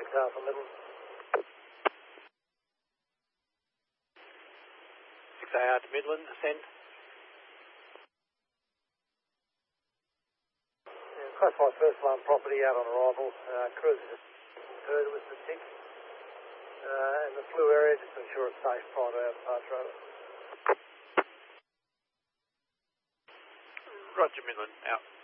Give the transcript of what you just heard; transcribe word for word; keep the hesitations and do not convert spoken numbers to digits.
Alpha Midland. six A R to Midland, ascend. Yeah, classified first alarm property out on arrival. Uh, cruiser heard with the tick. Uh, and the flu area, just to ensure it's safe prior to our departure. Over. Roger, Midland, out.